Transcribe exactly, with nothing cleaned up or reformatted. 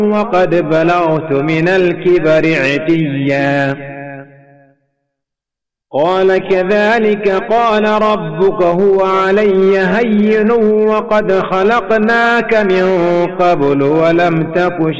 وقد بلغت من الكبر عتيا قال كذلك قال ربك هو علي هين وقد خلقناك من قبل ولم تك